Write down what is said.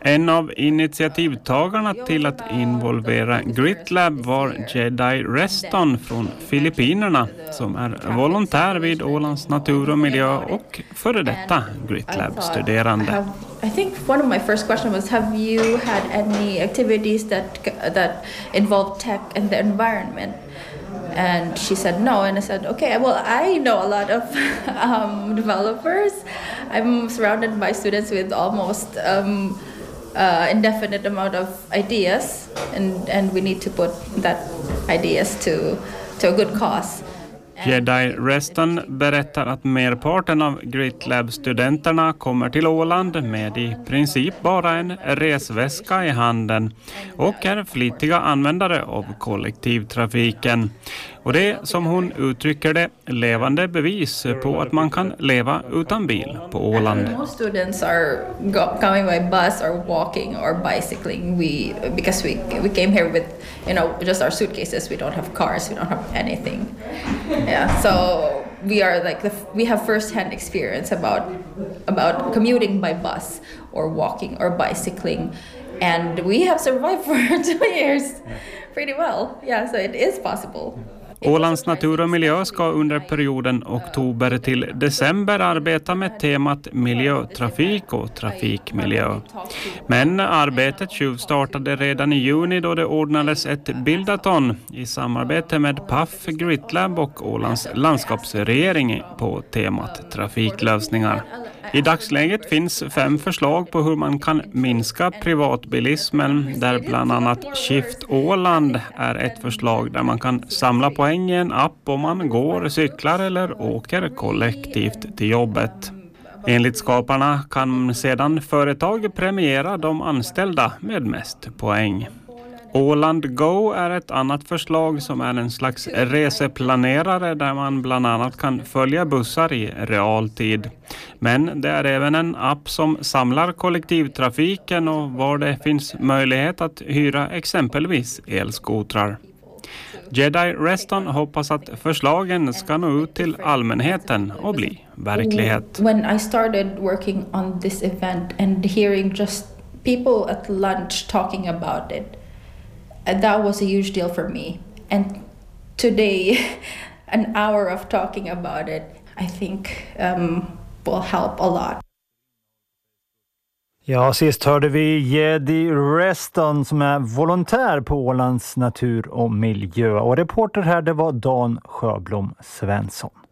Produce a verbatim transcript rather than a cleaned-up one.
En av initiativtagarna till att involvera GritLab var Jedi Reston från Filippinerna som är volontär vid Ålands natur och miljö och före detta GritLab-studerande. I think one of my first questions was, have you had any activities that that involve tech and the environment? And she said no, and I said, okay, well, I know a lot of um, developers. I'm surrounded by students with almost um, uh, indefinite amount of ideas, and, and we need to put that ideas to, to a good cause. Jedi Reston berättar att merparten av GritLab-studenterna kommer till Åland med i princip bara en resväska i handen och är flitiga användare av kollektivtrafiken. Och det är, som hon uttrycker det, levande bevis på att man kan leva utan bil på Åland. Most students are go- coming by bus or walking or bicycling. We because we we came here with, you know, just our suitcases. We don't have cars. We don't have anything. Yeah, so we are like the, we have first-hand experience about about commuting by bus or walking or bicycling, and we have survived for two years pretty well. Yeah, so it is possible. Ålands natur och miljö ska under perioden oktober till december arbeta med temat miljötrafik och trafikmiljö. Men arbetet tjuvstartade redan i juni då det ordnades ett bildaton i samarbete med P A F, GritLab och Ålands landskapsregering på temat trafiklösningar. I dagsläget finns fem förslag på hur man kan minska privatbilismen, där bland annat Shift Åland är ett förslag där man kan samla poäng i en app om man går, cyklar eller åker kollektivt till jobbet. Enligt skaparna kan sedan företag premiera de anställda med mest poäng. Åland Go är ett annat förslag som är en slags reseplanerare där man bland annat kan följa bussar i realtid. Men det är även en app som samlar kollektivtrafiken och var det finns möjlighet att hyra exempelvis elskotrar. Jedi Reston hoppas att förslagen ska nå ut till allmänheten och bli verklighet. When I started working on this event and hearing just people at lunch talking about it, that was a huge deal for me. And today, an hour of talking about it, I think um, will help a lot. Ja, sist hörde vi Jedi Reston som är volontär på Ålands natur och miljö. Och reporter här, det var Dan Sjöblom Svensson.